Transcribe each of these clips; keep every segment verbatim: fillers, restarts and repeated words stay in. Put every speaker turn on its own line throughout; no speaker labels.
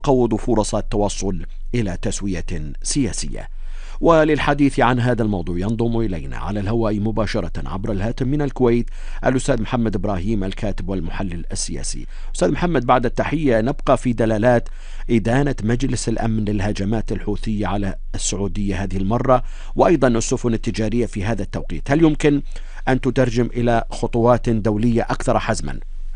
قوض فرص التوصل إلى تسوية سياسية. وللحديث عن هذا الموضوع ينضم إلينا على الهواء مباشرة عبر الهاتف من الكويت الأستاذ محمد إبراهيم، الكاتب والمحلل السياسي. أستاذ محمد، بعد التحية، نبقى في دلالات إدانة مجلس الأمن للهجمات الحوثية على السعودية هذه المرة، وأيضا السفن التجارية في هذا التوقيت. هل يمكن أن تترجم إلى خطوات دولية أكثر حزما؟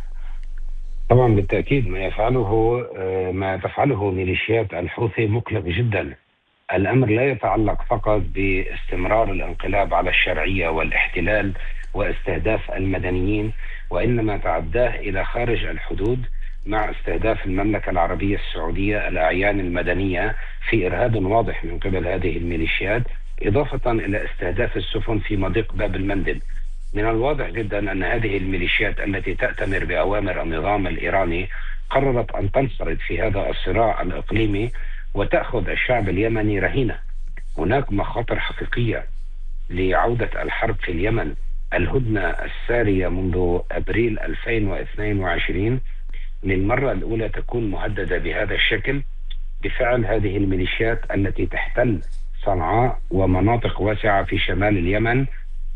طبعا بالتأكيد ما يفعله ما تفعله ميليشيات الحوثي مقلق جدا. الأمر لا يتعلق فقط باستمرار الانقلاب على الشرعية والاحتلال واستهداف المدنيين، وإنما تعداه إلى خارج الحدود مع استهداف المملكة العربية السعودية، الأعيان المدنية، في إرهاب واضح من قبل هذه الميليشيات، إضافة إلى استهداف السفن في مضيق باب المندب. من الواضح جدا أن هذه الميليشيات التي تأتمر بأوامر النظام الإيراني قررت أن تنخرط في هذا الصراع الإقليمي وتأخذ الشعب اليمني رهينة. هناك مخاطر حقيقية لعودة الحرب في اليمن. الهدنة السارية منذ أبريل ألفين واثنين وعشرين للمرة الأولى تكون مهددة بهذا الشكل بفعل هذه الميليشيات التي تحتل صنعاء ومناطق واسعة في شمال اليمن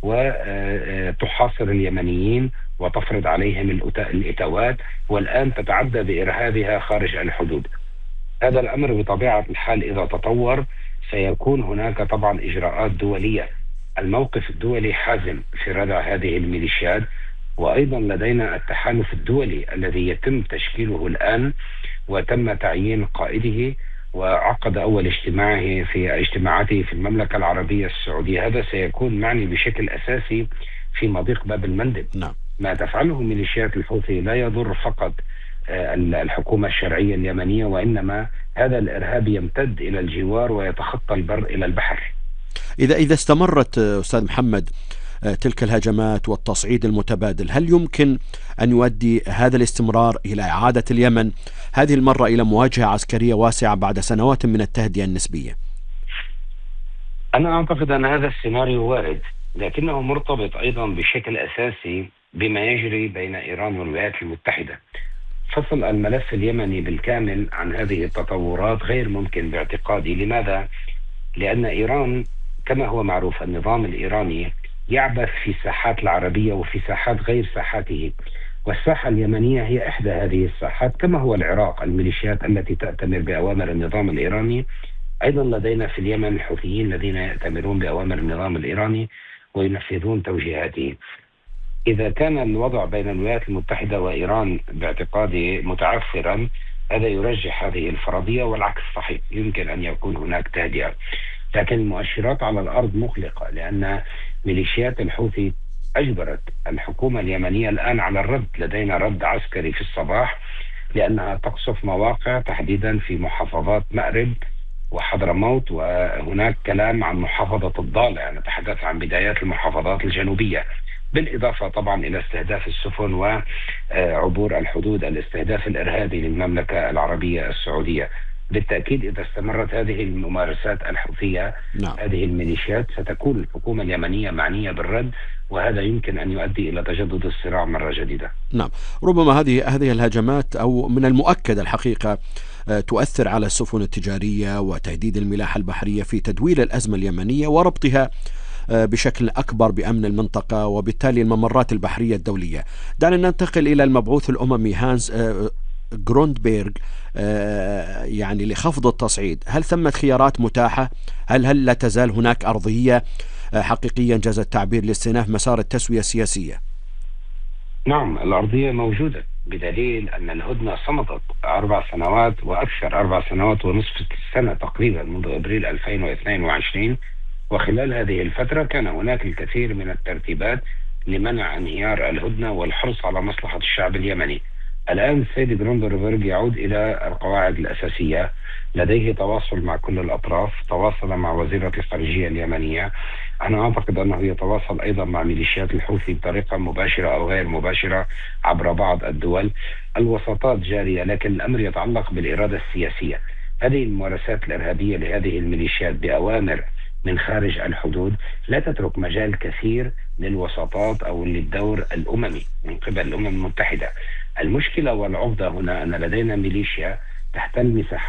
وتحاصر اليمنيين وتفرض عليهم الإتاوات، والآن تتعدى بإرهابها خارج الحدود. هذا الأمر بطبيعة الحال إذا تطور سيكون هناك طبعا إجراءات دولية. الموقف الدولي حازم في ردع هذه الميليشيات، وأيضا لدينا التحالف الدولي الذي يتم تشكيله الآن وتم تعيين قائده، وعقد أول اجتماعه في اجتماعاته في المملكة العربية السعودية. هذا سيكون معني بشكل أساسي في مضيق باب المندب.
نعم.
ما تفعله ميليشيات الحوثي لا يضر فقط الحكومة الشرعية اليمنية، وإنما هذا الإرهاب يمتد إلى الجوار ويتخطى البر إلى البحر.
إذا إذا استمرت أستاذ محمد تلك الهجمات والتصعيد المتبادل، هل يمكن أن يؤدي هذا الاستمرار إلى إعادة اليمن هذه المرة إلى مواجهة عسكرية واسعة بعد سنوات من التهدئة النسبية؟
أنا أعتقد أن هذا السيناريو وارد، لكنه مرتبط أيضا بشكل أساسي بما يجري بين إيران والولايات المتحدة. فصل الملف اليمني بالكامل عن هذه التطورات غير ممكن باعتقادي. لماذا؟ لأن إيران كما هو معروف النظام الإيراني يعبث في ساحات العربية وفي ساحات غير ساحاته، والساحة اليمنية هي إحدى هذه الساحات، كما هو العراق الميليشيات التي تأتمر بأوامر النظام الإيراني. أيضا لدينا في اليمن الحوثيين الذين يأتمرون بأوامر النظام الإيراني وينفذون توجيهاته. إذا كان الوضع بين الولايات المتحدة وإيران باعتقادي متعثرا، هذا يرجح هذه الفرضية، والعكس صحيح، يمكن أن يكون هناك تهدئة. لكن المؤشرات على الأرض مقلقة، لأن ميليشيات الحوثي أجبرت الحكومة اليمنية الآن على الرد. لدينا رد عسكري في الصباح لأنها تقصف مواقع تحديدا في محافظات مأرب وحضرموت، وهناك كلام عن محافظة الضالع، يعني نتحدث عن بدايات المحافظات الجنوبية، بالإضافة طبعا إلى استهداف السفن وعبور الحدود، الاستهداف الإرهابي للمملكة العربية السعودية. بالتأكيد إذا استمرت هذه الممارسات الحوثية،
نعم.
هذه الميليشيات، ستكون الحكومة اليمنية معنية بالرد، وهذا يمكن أن يؤدي إلى تجدد الصراع مرة جديدة.
نعم، ربما هذه هذه الهجمات أو من المؤكد الحقيقة تؤثر على السفن التجارية وتهديد الملاحة البحرية في تدوير الأزمة اليمنية وربطها بشكل أكبر بأمن المنطقة وبالتالي الممرات البحرية الدولية. دعنا ننتقل إلى المبعوث الأممي هانز غروندبيرغ يعني لخفض التصعيد. هل ثمة خيارات متاحة؟ هل هل لا تزال هناك أرضية حقيقيا جاز التعبير لاستئناف مسار التسوية السياسية؟
نعم، الأرضية موجودة، بدليل أن الهدنة صمدت أربع سنوات وأكثر، أربع سنوات ونصف سنة تقريبا منذ أبريل ألفين واثنين وعشرين، وخلال هذه الفترة كان هناك الكثير من الترتيبات لمنع انهيار الهدنة والحرص على مصلحة الشعب اليمني. الآن السيد غروندبيرغ يعود إلى القواعد الأساسية، لديه تواصل مع كل الأطراف، تواصل مع وزيرة الخارجية اليمنية. أنا أعتقد أنه يتواصل أيضا مع ميليشيات الحوثي بطريقة مباشرة أو غير مباشرة عبر بعض الدول. الوساطات جارية، لكن الأمر يتعلق بالإرادة السياسية. هذه الممارسات الإرهابية لهذه الميليشيات بأوامر من خارج الحدود لا تترك مجال كثير للوساطات أو للدور الأممي من قبل الأمم المتحدة. المشكلة والعقدة هنا أن لدينا ميليشيا تحتل مساحات